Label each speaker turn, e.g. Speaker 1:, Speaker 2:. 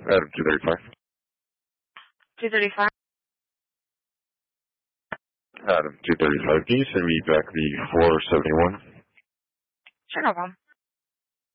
Speaker 1: Adam 235.
Speaker 2: 235?
Speaker 1: Adam 235. Can you send me back the 471?
Speaker 2: Sure, no problem.